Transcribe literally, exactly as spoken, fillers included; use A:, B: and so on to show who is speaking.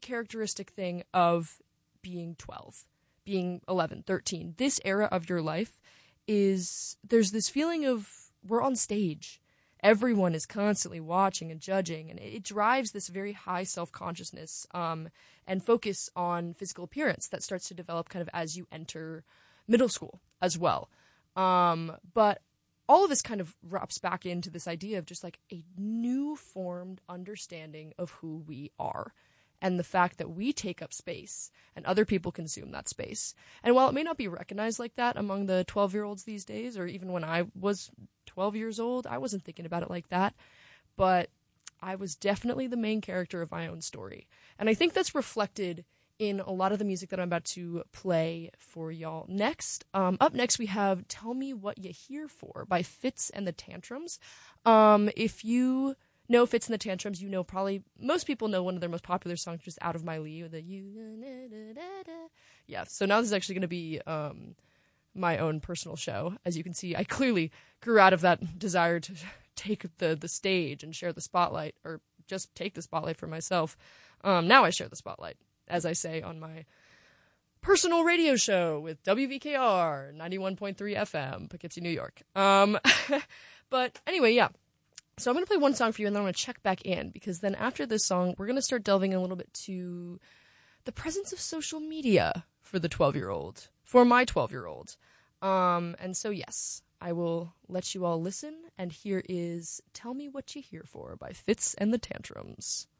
A: characteristic thing of being twelve, being eleven, thirteen. This era of your life is, there's this feeling of we're on stage. Everyone is constantly watching and judging, and it drives this very high self-consciousness um, and focus on physical appearance that starts to develop kind of as you enter middle school as well. Um, but all of this kind of wraps back into this idea of just like a new formed understanding of who we are and the fact that we take up space and other people consume that space. And while it may not be recognized like that among the twelve-year-olds these days, or even when I was twelve years old, I wasn't thinking about it like that. But I was definitely the main character of my own story. And I think that's reflected in a lot of the music that I'm about to play for y'all next. Um, up next, we have Tell Me What You Here For by Fitz and the Tantrums. Um, if you know Fitz and the Tantrums, you know probably, most people know one of their most popular songs, just Out of My League. The you, yeah, so now this is actually going to be um, my own personal show. As you can see, I clearly grew out of that desire to take the, the stage and share the spotlight, or just take the spotlight for myself. Um, now I share the spotlight, as I say on my personal radio show with W V K R ninety-one point three F M, Poughkeepsie, New York. Um, but anyway, yeah. So I'm going to play one song for you, and then I'm going to check back in, because then after this song, we're going to start delving a little bit to the presence of social media for the twelve-year-old, for my twelve-year-old. Um, and so, yes, I will let you all listen, and here is Tell Me What You Here For by Fitz and the Tantrums.